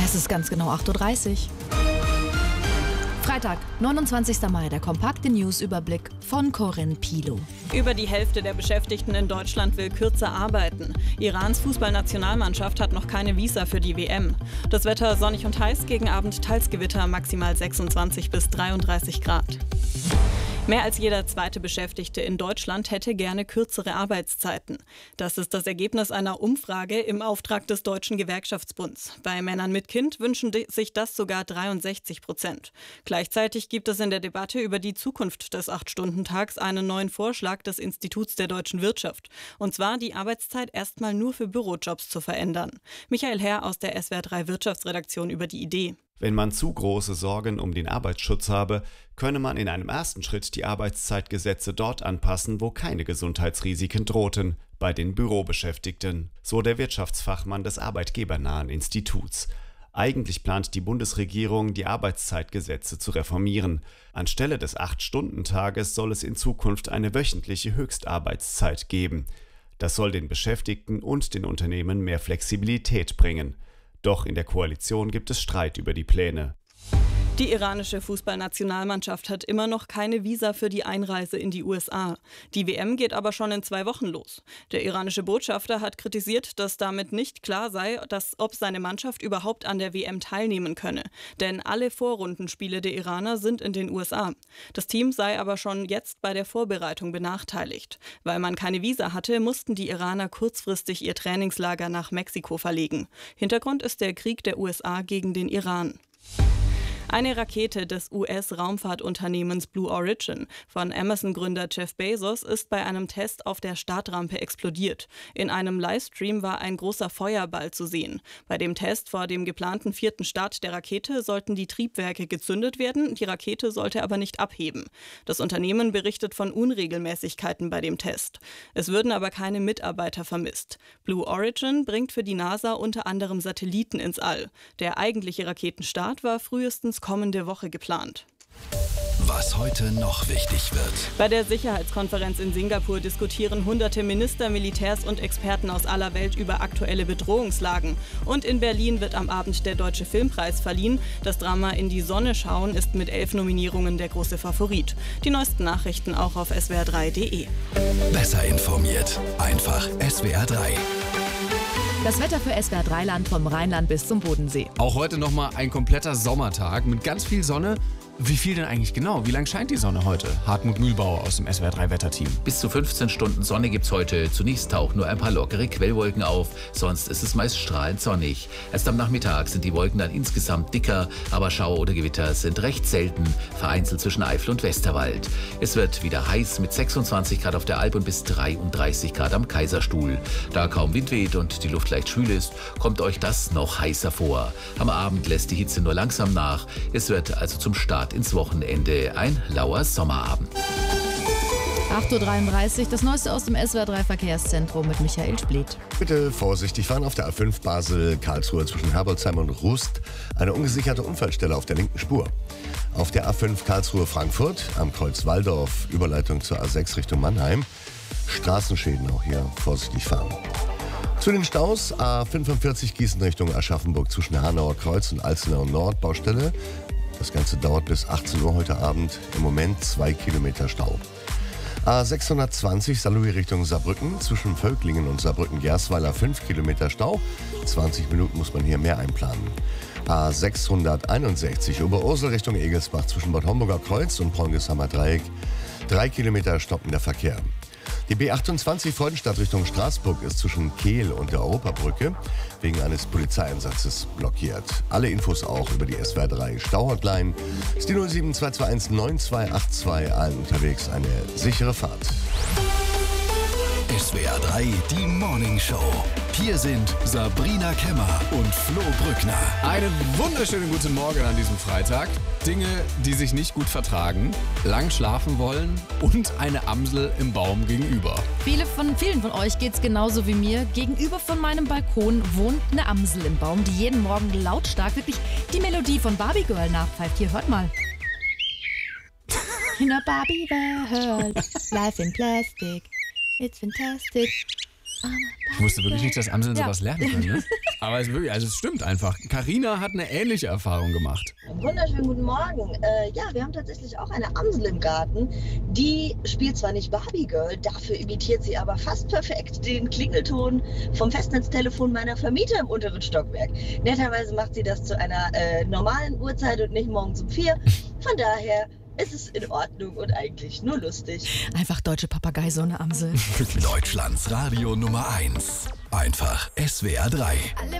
Es ist ganz genau 8:30 Uhr. Freitag, 29. Mai, der kompakte News-Überblick von Corinne Pilow. Über die Hälfte der Beschäftigten in Deutschland will kürzer arbeiten. Irans Fußballnationalmannschaft hat noch keine Visa für die WM. Das Wetter sonnig und heiß, gegen Abend teils Gewitter, maximal 26 bis 33 Grad. Mehr als jeder zweite Beschäftigte in Deutschland hätte gerne kürzere Arbeitszeiten. Das ist das Ergebnis einer Umfrage im Auftrag des Deutschen Gewerkschaftsbunds. Bei Männern mit Kind wünschen sich das sogar 63%. Gleichzeitig gibt es in der Debatte über die Zukunft des 8-Stunden-Tags einen neuen Vorschlag des Instituts der deutschen Wirtschaft. Und zwar die Arbeitszeit erstmal nur für Bürojobs zu verändern. Michael Herr aus der SWR3 Wirtschaftsredaktion über die Idee. Wenn man zu große Sorgen um den Arbeitsschutz habe, könne man in einem ersten Schritt die Arbeitszeitgesetze dort anpassen, wo keine Gesundheitsrisiken drohten, bei den Bürobeschäftigten, so der Wirtschaftsfachmann des arbeitgebernahen Instituts. Eigentlich plant die Bundesregierung, die Arbeitszeitgesetze zu reformieren. Anstelle des 8-Stunden-Tages soll es in Zukunft eine wöchentliche Höchstarbeitszeit geben. Das soll den Beschäftigten und den Unternehmen mehr Flexibilität bringen. Doch in der Koalition gibt es Streit über die Pläne. Die iranische Fußballnationalmannschaft hat immer noch keine Visa für die Einreise in die USA. Die WM geht aber schon in 2 Wochen los. Der iranische Botschafter hat kritisiert, dass damit nicht klar sei, ob seine Mannschaft überhaupt an der WM teilnehmen könne. Denn alle Vorrundenspiele der Iraner sind in den USA. Das Team sei aber schon jetzt bei der Vorbereitung benachteiligt. Weil man keine Visa hatte, mussten die Iraner kurzfristig ihr Trainingslager nach Mexiko verlegen. Hintergrund ist der Krieg der USA gegen den Iran. Eine Rakete des US-Raumfahrtunternehmens Blue Origin von Amazon-Gründer Jeff Bezos ist bei einem Test auf der Startrampe explodiert. In einem Livestream war ein großer Feuerball zu sehen. Bei dem Test vor dem geplanten 4. Start der Rakete sollten die Triebwerke gezündet werden, die Rakete sollte aber nicht abheben. Das Unternehmen berichtet von Unregelmäßigkeiten bei dem Test. Es würden aber keine Mitarbeiter vermisst. Blue Origin bringt für die NASA unter anderem Satelliten ins All. Der eigentliche Raketenstart war frühestens kommende Woche geplant. Was heute noch wichtig wird. Bei der Sicherheitskonferenz in Singapur diskutieren hunderte Minister, Militärs und Experten aus aller Welt über aktuelle Bedrohungslagen. Und in Berlin wird am Abend der Deutsche Filmpreis verliehen. Das Drama In die Sonne schauen ist mit 11 Nominierungen der große Favorit. Die neuesten Nachrichten auch auf swr3.de. Besser informiert. Einfach SWR3. Das Wetter für SWR3-Land vom Rheinland bis zum Bodensee. Auch heute nochmal ein kompletter Sommertag mit ganz viel Sonne. Wie viel denn eigentlich genau? Wie lang scheint die Sonne heute? Hartmut Mühlbauer aus dem SWR3-Wetterteam. Bis zu 15 Stunden Sonne gibt's heute. Zunächst tauchen nur ein paar lockere Quellwolken auf, sonst ist es meist strahlend sonnig. Erst am Nachmittag sind die Wolken dann insgesamt dicker, aber Schauer oder Gewitter sind recht selten, vereinzelt zwischen Eifel und Westerwald. Es wird wieder heiß mit 26 Grad auf der Alp und bis 33 Grad am Kaiserstuhl. Da kaum Wind weht und die Luft leicht schwül ist, kommt euch das noch heißer vor. Am Abend lässt die Hitze nur langsam nach. Es wird also zum Start ins Wochenende ein lauer Sommerabend. 8:33 Uhr, das Neueste aus dem SWR3-Verkehrszentrum mit Michael Spliet. Bitte vorsichtig fahren auf der A5 Basel-Karlsruhe zwischen Herbolzheim und Rust. Eine ungesicherte Unfallstelle auf der linken Spur. Auf der A5 Karlsruhe-Frankfurt am Kreuz Walldorf, Überleitung zur A6 Richtung Mannheim. Straßenschäden auch hier, vorsichtig fahren. Zu den Staus A45 Gießen Richtung Aschaffenburg zwischen Hanauer Kreuz und Alzenau Nord Baustelle. Das Ganze dauert bis 18 Uhr heute Abend. Im Moment 2 Kilometer Stau. A620 Saarlouis Richtung Saarbrücken zwischen Völklingen und Saarbrücken-Gersweiler 5 Kilometer Stau. 20 Minuten muss man hier mehr einplanen. A661 Oberursel Richtung Egelsbach zwischen Bad Homburger Kreuz und Bräungeshammer Dreieck. 3 Kilometer stockender Verkehr. Die B28 Freudenstadt Richtung Straßburg ist zwischen Kehl und der Europabrücke wegen eines Polizeieinsatzes blockiert. Alle Infos auch über die SWR3 Stauhotline. Ist die 07221 9282, allen unterwegs eine sichere Fahrt. SWR3, die Morning Show. Hier sind Sabrina Kemmer und Flo Brückner. Einen wunderschönen guten Morgen an diesem Freitag. Dinge, die sich nicht gut vertragen, lang schlafen wollen und eine Amsel im Baum gegenüber. Vielen von euch geht's genauso wie mir. Gegenüber von meinem Balkon wohnt eine Amsel im Baum, die jeden Morgen lautstark wirklich die Melodie von Barbie Girl nachpfeift. Hier, hört mal. In a Barbie World, life in plastic, it's fantastic. Ich wusste wirklich nicht, dass Amseln sowas lernen können. Ne? Aber es stimmt einfach. Carina hat eine ähnliche Erfahrung gemacht. Wunderschönen guten Morgen. Ja, wir haben tatsächlich auch eine Amsel im Garten. Die spielt zwar nicht Barbie Girl, dafür imitiert sie aber fast perfekt den Klingelton vom Festnetztelefon meiner Vermieter im unteren Stockwerk. Netterweise macht sie das zu einer normalen Uhrzeit und nicht morgens um 4. Von daher ist es in Ordnung und eigentlich nur lustig. Einfach deutsche Papagei, so eine Amsel. Deutschlands Radio Nummer 1. Einfach SWR 3.